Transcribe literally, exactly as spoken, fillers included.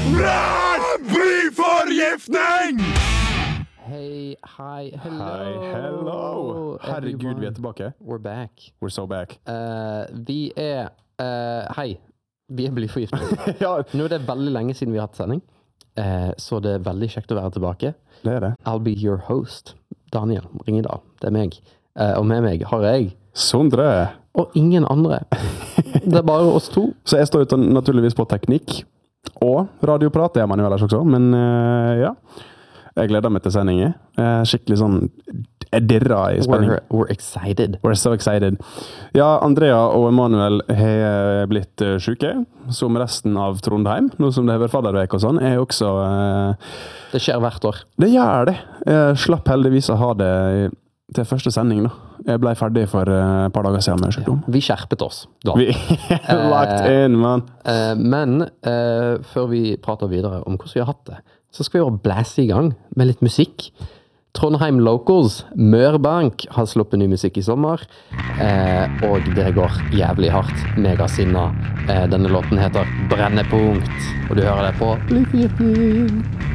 Brann! Blyforgiftning! Hei, hei, hello. Hei, hello. Herregud, vi er tilbake. We're back. We're so back. Uh, vi er, uh, hei, vi er blyforgiftning. Ja, Nå er det veldig lenge siden vi har hatt sending, uh, så det er veldig kjekt å være tilbake. det er det. I'll be your host, Daniel Ringedal. Det er meg. Uh, og med meg har jeg, Sondre. og ingen andre. Det er bare oss to. Så jeg står uten naturligvis på teknikk, og radioprat, det er man jo ellers også, men uh, ja. Jeg gleder meg til sendingen. Uh, skikkelig sånn, jeg dirrer i spenning. We're, we're excited. We're so excited. Ja, Andrea og Emanuel har blitt uh, syke, som resten av Trondheim, nå som det har vært faddervek og sånn, er også... Uh, Det skjer hvert år. det gjør det. Jeg slapp heldigvis å ha det til første sending da. Jeg ble ferdig for uh, et par dager siden med sykdom. Vi skjerpet oss da. Vi er lagt inn, man. Uh, men uh, før vi prater videre om hvordan vi har hatt det, så skal vi jo blæse i gang med litt musikk. Trondheim Locals, Mørbank, har sluppet ny musikk i sommer, uh, og det går jævlig hardt. Megasinna. Uh, denne låten heter Brennepunkt, og du hører det på Blyforgiftning.